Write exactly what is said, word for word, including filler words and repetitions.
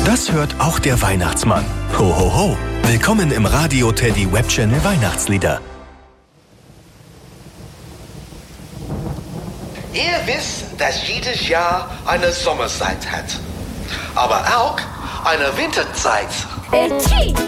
Das hört auch der Weihnachtsmann. Ho, ho, ho. Willkommen im Radio Teddy Web Channel Weihnachtslieder. Ihr wisst, dass jedes Jahr eine Sommerzeit hat. Aber auch eine Winterzeit.